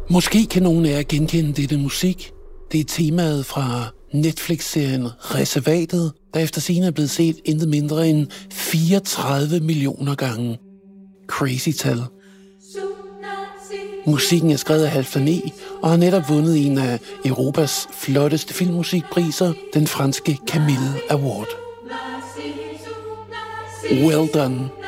Måske kan nogen af jer genkende dette musik. Det er temaet fra Netflix-serien Reservatet, der efter sigende er blevet set intet mindre end 34 millioner gange. Crazy tal. Musikken er skrevet af Halfdan E. og har netop vundet en af Europas flotteste filmmusikpriser, den franske Camille Award. Well done.